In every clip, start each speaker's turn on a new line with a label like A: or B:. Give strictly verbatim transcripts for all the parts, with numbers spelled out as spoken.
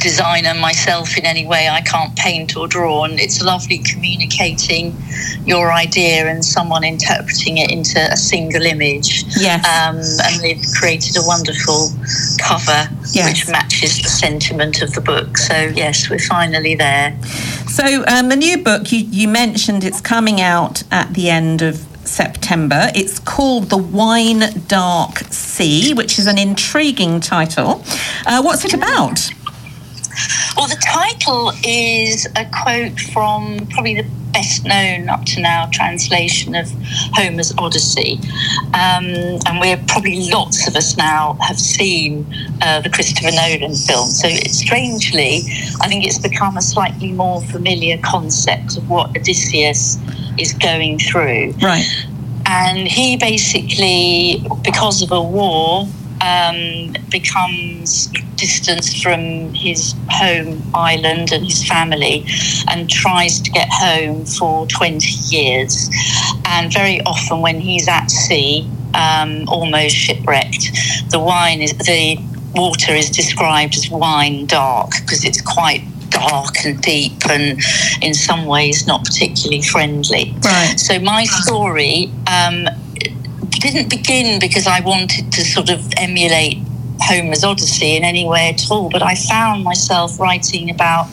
A: designer myself in any way. I can't paint or draw, and it's lovely communicating your idea and someone interpreting it into a single image.
B: Yes.
A: Um, and they've created a wonderful cover
B: yes.
A: which matches the sentiment of the book. So yes, we're finally there.
B: So um, the new book, you, you mentioned it's coming out at the end of September. It's called The Wine Dark Sea, which is an intriguing title. Uh, what's it about?
A: Well, the title is a quote from probably the best known up to now translation of Homer's Odyssey. Um, and we're probably lots of us now have seen uh, the Christopher Nolan film. So it, strangely, I think it's become a slightly more familiar concept of what Odysseus is going through.
B: Right.
A: And he basically, because of a war, um, becomes distanced from his home island and his family and tries to get home for twenty years. And very often when he's at sea, um, almost shipwrecked, the wine is the water is described as wine dark because it's quite dark and deep and in some ways not particularly friendly.
B: Right.
A: So my story um, didn't begin because I wanted to sort of emulate Homer's Odyssey in any way at all, but I found myself writing about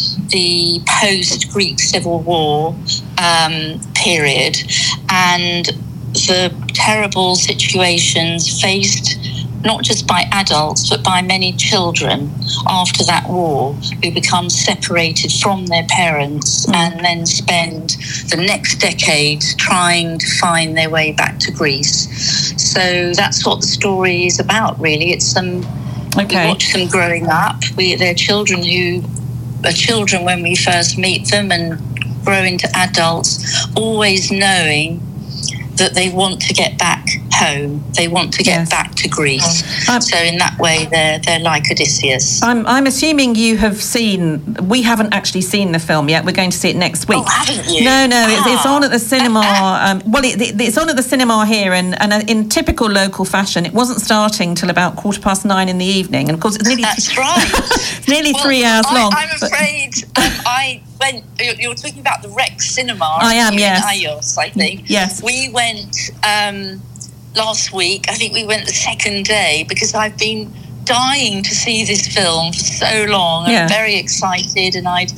A: the post-Greek Civil War um, period and the terrible situations faced not just by adults but by many children after that war who become separated from their parents mm. and then spend the next decade trying to find their way back to Greece. So that's what the story is about, really. It's them,
B: okay.
A: we watch them growing up. We, they're children who are children when we first meet them and grow into adults, always knowing that they want to get back home. They want to get
B: yes.
A: back to Greece.
B: Um,
A: so in that way, they're they're like Odysseus.
B: I'm I'm assuming you have seen. We haven't actually seen the film yet. We're going to see it next week.
A: Oh, haven't you?
B: No, no. It's,
A: ah.
B: it's on at the cinema. Um, well, it, it, it's on at the cinema here, and, and in typical local fashion, it wasn't starting till about quarter past nine in the evening. And of course, it's nearly
A: that's
B: th-
A: right.
B: it's nearly
A: well,
B: three hours
A: I,
B: long.
A: I'm afraid um, I went. You're, you're talking about the Rex Cinema.
B: I am.
A: You,
B: Yes.
A: in Ayos, I think.
B: Yes.
A: We went. Um, Last week, I think we went the second day because I've been dying to see this film for so long.
B: Yeah.
A: I'm very excited, and I'd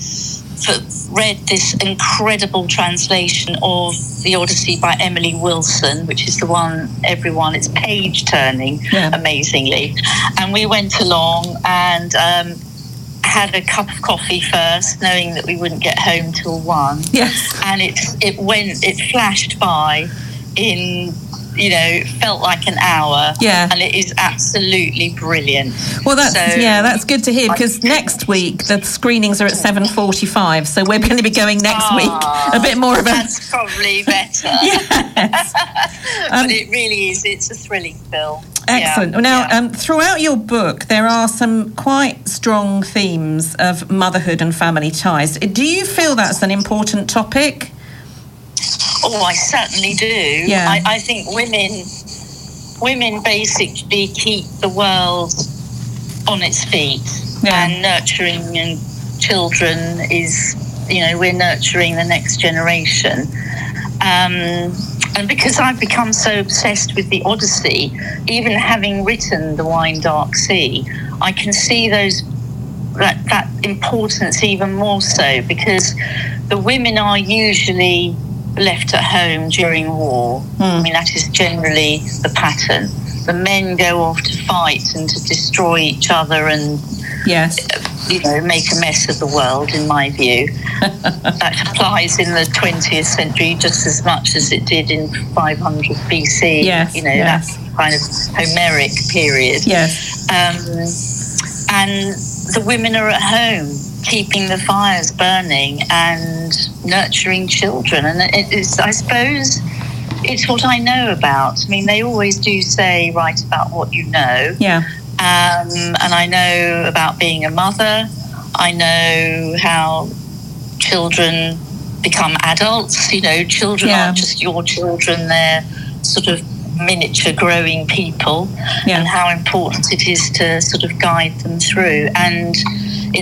A: read this incredible translation of The Odyssey by Emily Wilson, which is the one everyone, it's page turning,
B: yeah.
A: amazingly. And we went along and um, had a cup of coffee first, knowing that we wouldn't get home till one.
B: Yes.
A: And it it went, it flashed by in, you know, it felt like an hour.
B: Yeah.
A: And it is absolutely brilliant.
B: Well, that's,
A: so,
B: yeah, that's good to hear, because next week the screenings are at seven forty-five, so we're going to be going next
A: oh,
B: week. A bit more of a...
A: That's probably better.
B: Yes.
A: But
B: um,
A: it really is. It's a thrilling film.
B: Excellent.
A: Yeah,
B: now,
A: yeah.
B: Um, throughout your book, there are some quite strong themes of motherhood and family ties. Do you feel that's an important topic?
A: Oh, I certainly do.
B: Yeah.
A: I, I think women, women basically keep the world on its feet,
B: yeah.
A: and nurturing and children is, you know, we're nurturing the next generation. Um, and because I've become so obsessed with the Odyssey, even having written The Wine Dark Sea, I can see those that, that importance even more so, because the women are usually left at home during war.
B: Hmm.
A: I mean, that is generally the pattern. The men go off to fight and to destroy each other and,
B: yes,
A: you know, make a mess of the world, in my view. That applies in the twentieth century just as much as it did in five hundred B C.
B: Yes,
A: you know,
B: yes.
A: that kind of Homeric period.
B: Yes.
A: Um, and the women are at home, keeping the fires burning and nurturing children. And it is, I suppose, it's what I know about. I mean, they always do say, write about what you know.
B: Yeah.
A: Um, and I know about being a mother. I know how children become adults. You know, children
B: yeah.
A: aren't just your children, they're sort of miniature growing people,
B: yeah.
A: and how important it is to sort of guide them through. And